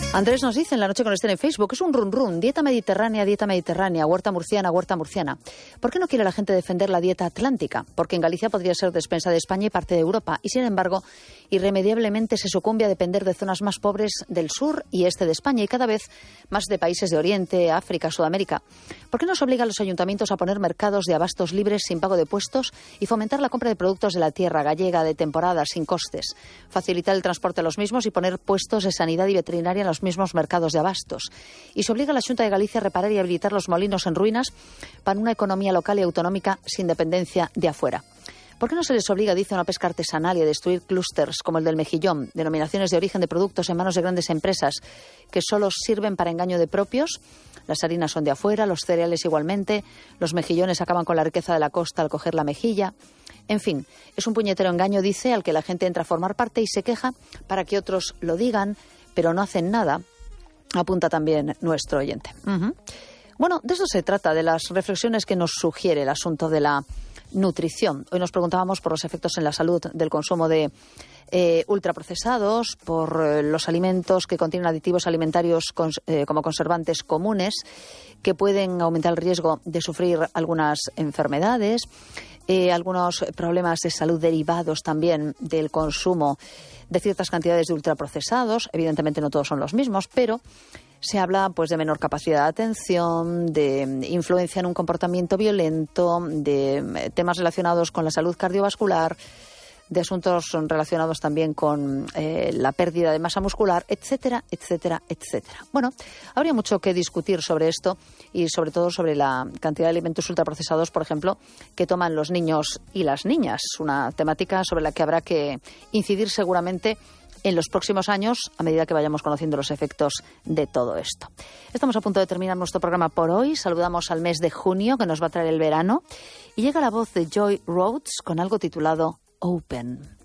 Andrés nos dice en La Noche con Esther en Facebook, es un run, dieta mediterránea, huerta murciana. ¿Por qué no quiere la gente defender la dieta atlántica? Porque en Galicia podría ser despensa de España y parte de Europa, y sin embargo, irremediablemente se sucumbe a depender de zonas más pobres del sur y este de España, y cada vez más de países de Oriente, África, Sudamérica. ¿Por qué no se obliga a los ayuntamientos a poner mercados de abastos libres sin pago de puestos y fomentar la compra de productos de la tierra gallega de temporada sin costes? Facilitar el transporte a los mismos y poner puestos de sanidad y veterinaria en los mismos mercados de abastos. Y se obliga a la Xunta de Galicia a reparar y habilitar los molinos en ruinas para una economía local y autonómica sin dependencia de afuera. ¿Por qué no se les obliga, dice, a una pesca artesanal y a destruir clústeres como el del mejillón, denominaciones de origen de productos en manos de grandes empresas que solo sirven para engaño de propios? Las harinas son de afuera, los cereales igualmente, los mejillones acaban con la riqueza de la costa al coger la mejilla. En fin, es un puñetero engaño, dice, al que la gente entra a formar parte y se queja para que otros lo digan, pero no hacen nada, apunta también nuestro oyente. Bueno, de eso se trata, de las reflexiones que nos sugiere el asunto de la nutrición. Hoy nos preguntábamos por los efectos en la salud del consumo de ultraprocesados, por los alimentos que contienen aditivos alimentarios como conservantes comunes que pueden aumentar el riesgo de sufrir algunas enfermedades, algunos problemas de salud derivados también del consumo de ciertas cantidades de ultraprocesados. Evidentemente no todos son los mismos, pero se habla pues de menor capacidad de atención, de influencia en un comportamiento violento, de temas relacionados con la salud cardiovascular, de asuntos relacionados también con la pérdida de masa muscular, etcétera, etcétera, etcétera. Bueno, habría mucho que discutir sobre esto y sobre todo sobre la cantidad de alimentos ultraprocesados, por ejemplo, que toman los niños y las niñas. Una temática sobre la que habrá que incidir seguramente en los próximos años, a medida que vayamos conociendo los efectos de todo esto. Estamos a punto de terminar nuestro programa por hoy. Saludamos al mes de junio, que nos va a traer el verano. Y llega la voz de Joy Rhodes con algo titulado Open.